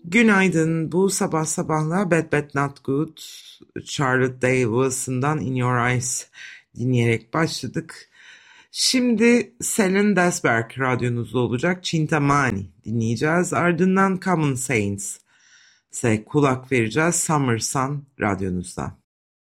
Günaydın. Bu sabah sabahla Bad Bad Not Good, Charlotte Davis'ından In Your Eyes dinleyerek başladık. Şimdi Selin Desberg radyonuzda olacak. Chintamani dinleyeceğiz. Ardından Common Saints'e kulak vereceğiz. Summer Sun radyonuzda.